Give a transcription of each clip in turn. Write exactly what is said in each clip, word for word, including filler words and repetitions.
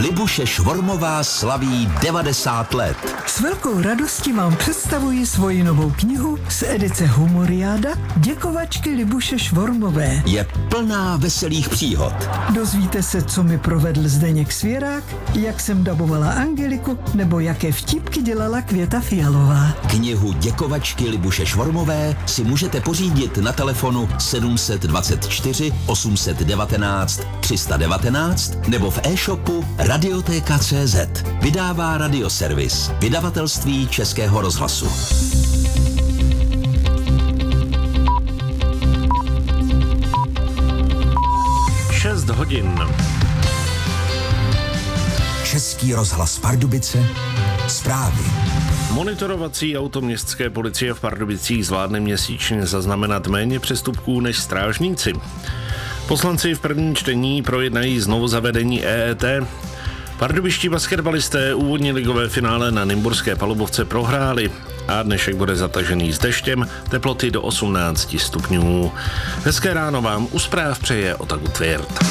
Libuše Švormová slaví devadesát let. S velkou radostí vám představuji svoji novou knihu z edice Humoriáda Děkovačky Libuše Švormové. Je plná veselých příhod. Dozvíte se, co mi provedl Zdeněk Svěrák, jak jsem dabovala Angeliku, nebo jaké vtipky dělala Květa Fialová. Knihu Děkovačky Libuše Švormové si můžete pořídit na telefonu sedm dvacet čtyři osm set devatenáct tři sta devatenáct nebo v e-shopu Radiotéka tečka cé zet. Vydává Radioservis, vydavatelství Českého rozhlasu. šest hodin. Český rozhlas Pardubice, zprávy. Monitorovací auto městské policie v Pardubicích zvládne měsíčně zaznamenat méně přestupků než strážníci. Poslanci v prvním čtení projednají znovu zavedení E E T. Pardubičtí basketbalisté úvodní ligové finále na Nymburské palubovce prohráli a dnešek bude zatažený s deštěm, teploty do osmnáct stupňů. Hezké ráno vám u zpráv přeje Otaku Tvěrt.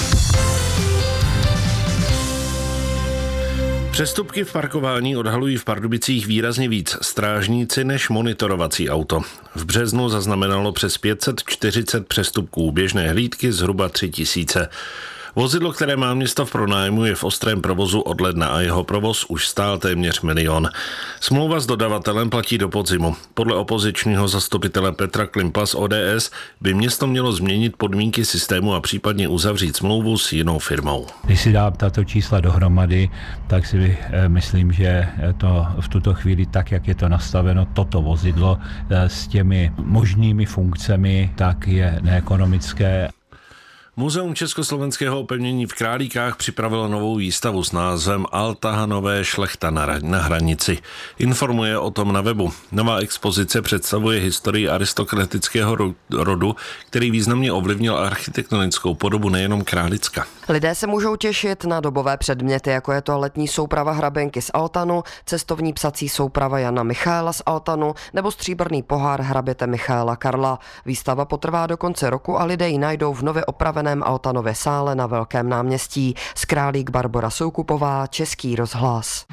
Přestupky v parkování odhalují v Pardubicích výrazně víc strážníci než monitorovací auto. V březnu zaznamenalo přes pět set čtyřicet přestupků, běžné hlídky zhruba tři tisíce. Vozidlo, které má město v pronájmu, je v ostrém provozu od ledna a jeho provoz už stál téměř milion. Smlouva s dodavatelem platí do podzimu. Podle opozičního zastupitele Petra Klimpa z O D S by město mělo změnit podmínky systému a případně uzavřít smlouvu s jinou firmou. Když si dám tato čísla dohromady, tak si myslím, že to v tuto chvíli, tak jak je to nastaveno, toto vozidlo s těmi možnými funkcemi, tak je neekonomické. Muzeum československého opevnění v Králíkách připravilo novou výstavu s názvem Altahanové šlechta na hranici. Informuje o tom na webu. Nová expozice představuje historii aristokratického rodu, který významně ovlivnil architektonickou podobu nejenom Králicka. Lidé se můžou těšit na dobové předměty, jako je to letní souprava Hrabenky z Altanu, cestovní psací souprava Jana Michaela z Altanu nebo stříbrný pohár hraběte Michaela Karla. Výstava potrvá do konce roku a lidé ji najdou v nově opraveném Altanově sále na Velkém náměstí. Z Králík Barbora Soukupová, Český rozhlas.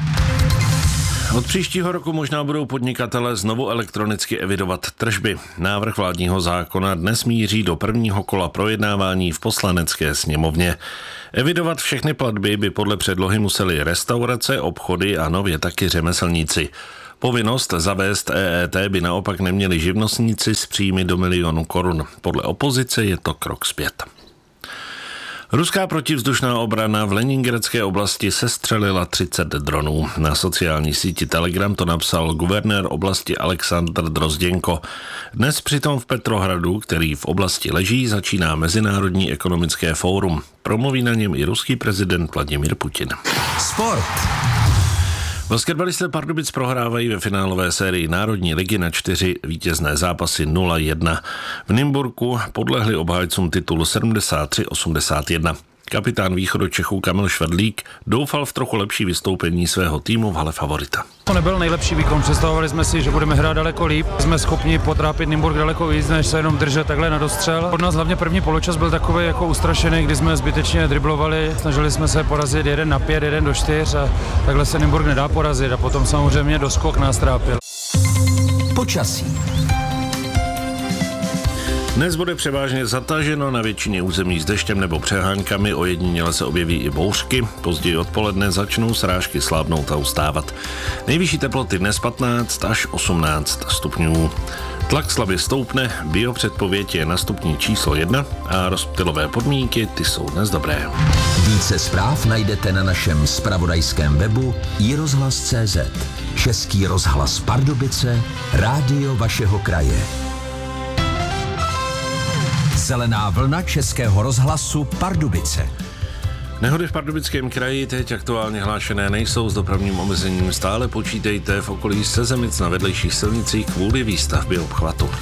Od příštího roku možná budou podnikatelé znovu elektronicky evidovat tržby. Návrh vládního zákona dnes míří do prvního kola projednávání v Poslanecké sněmovně. Evidovat všechny platby by podle předlohy museli restaurace, obchody a nově taky řemeslníci. Povinnost zavést E E T by naopak neměli živnostníci s příjmy do milionu korun. Podle opozice je to krok zpět. Ruská protivzdušná obrana v Leningradské oblasti sestřelila třicet dronů. Na sociální síti Telegram to napsal guvernér oblasti Alexandr Drozděnko. Dnes přitom v Petrohradu, který v oblasti leží, začíná Mezinárodní ekonomické fórum. Promluví na něm i ruský prezident Vladimír Putin. Sport. Basketbalisté Pardubic prohrávají ve finálové sérii Národní ligy na čtyři vítězné zápasy nula jedna. V Nymburku podlehli obhájcům titulu sedmdesát tři osmdesát jedna. Kapitán Východočechů Kamil Švedlík doufal v trochu lepší vystoupení svého týmu v hale favorita. To nebyl nejlepší výkon, představovali jsme si, že budeme hrát daleko líp. Jsme schopni potrápit Nymburk daleko víc, než se jenom držet takhle na dostřel. Od nás hlavně první poločas byl takový jako ustrašený, kdy jsme zbytečně driblovali, snažili jsme se porazit jeden na pět, jeden do čtyř a takhle se Nymburk nedá porazit a potom samozřejmě doskok nás trápil. Počasí. Dnes bude převážně zataženo na většině území s deštěm nebo přeháňkami, ojediněle se objeví i bouřky, později odpoledne začnou srážky slábnout a ustávat. Nejvyšší teploty dnes patnáct až osmnáct stupňů. Tlak slabě stoupne, biopředpověď je na stupni číslo jedna a rozptylové podmínky ty jsou dnes dobré. Více zpráv najdete na našem zpravodajském webu i rozhlas tečka cé zet. Český rozhlas Pardubice, rádio vašeho kraje. Zelená vlna Českého rozhlasu Pardubice. Nehody v Pardubickém kraji teď aktuálně hlášené nejsou, s dopravním omezením stále počítejte v okolí Sezemic na vedlejších silnicích kvůli výstavbě obchvatu.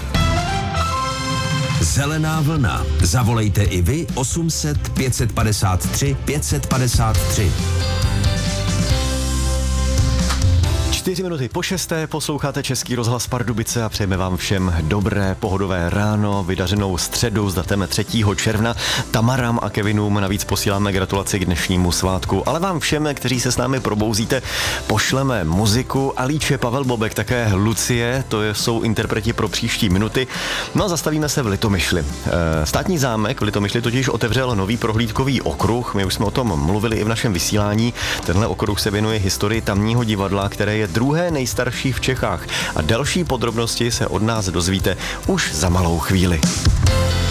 Zelená vlna. Zavolejte i vy osm set pět padesát tři pět padesát tři. Čtyři minuty po šesté posloucháte Český rozhlas Pardubice a přejeme vám všem dobré pohodové ráno, vydařenou středu s datem třetího června. Tamarám a Kevinům navíc posíláme gratulaci k dnešnímu svátku, ale vám všem, kteří se s námi probouzíte, pošleme muziku. Alíče, Pavel Bobek, také Lucie, to jsou interpreti pro příští minuty. No a zastavíme se v Litomyšli. Státní zámek v Litomyšli totiž otevřel nový prohlídkový okruh, my už jsme o tom mluvili i v našem vysílání. Tenhle okruh se věnuje historii tamního divadla, které je druhé nejstarší v Čechách. A další podrobnosti se od nás dozvíte už za malou chvíli.